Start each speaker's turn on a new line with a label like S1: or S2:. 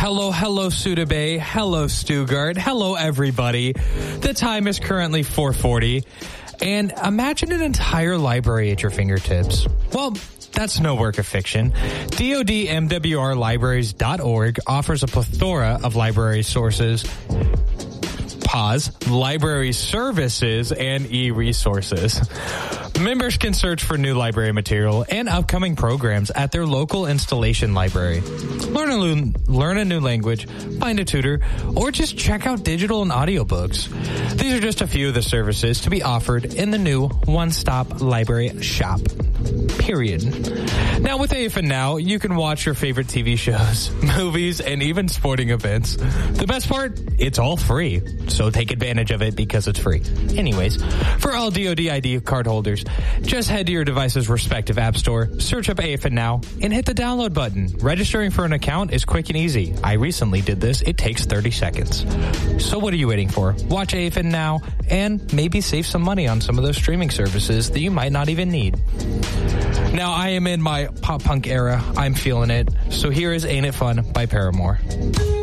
S1: Hello, Sudabe. Hello, Stugard. Hello, everybody. The time is currently 4:40. And imagine an entire library at your fingertips. Well, that's no work of fiction. DoDMWRlibraries.org offers a plethora of library sources, library services, and e-resources. Members can search for new library material and upcoming programs at their local installation library. Learn a new language, find a tutor, or just check out digital and audiobooks. These are just a few of the services to be offered in the new one-stop library shop. Period. Now, with AFN Now, you can watch your favorite TV shows, movies, and even sporting events. The best part? It's all free. So take advantage of it because it's free. Anyways, for all DoD ID card holders, just head to your device's respective app store, search up AFN Now, and hit the download button. Registering for an account is quick and easy. I recently did this. It takes 30 seconds. So what are you waiting for? Watch AFN Now and maybe save some money on some of those streaming services that you might not even need. Now, I am in my pop punk era. I'm feeling it. So here is Ain't It Fun by Paramore.